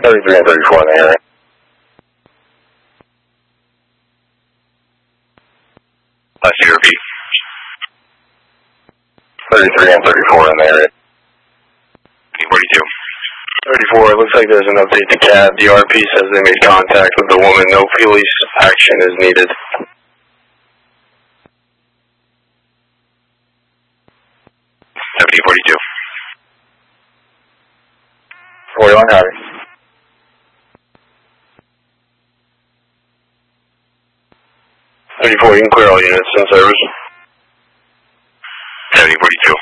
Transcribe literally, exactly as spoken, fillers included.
thirty-three and thirty-four in the area. Last year, repeat. thirty-three and thirty-four in the area. forty-two. thirty-four, it looks like there's an update to C A D. The R P says they made contact with the woman. No police action is needed. seventy forty-two. forty-one, Harry. thirty-four, you can clear all units in service. seventy forty-two.